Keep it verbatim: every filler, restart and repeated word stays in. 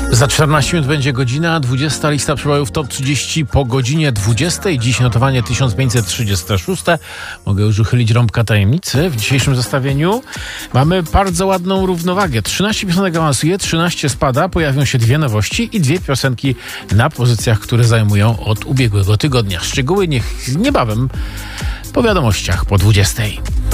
Za czternaście minut będzie godzina dwudziesta. Lista przebojów Top trzydzieści po godzinie dwudziestej. Dziś notowanie tysiąc pięćset trzydzieste szóste. Mogę już uchylić rąbka tajemnicy. W dzisiejszym zestawieniu mamy bardzo ładną równowagę. trzynaście piosenek awansuje, trzynaście spada. Pojawią się dwie nowości i dwie piosenki na pozycjach, które zajmują od ubiegłego tygodnia. Szczegóły niech niebawem po wiadomościach po dwudziestej.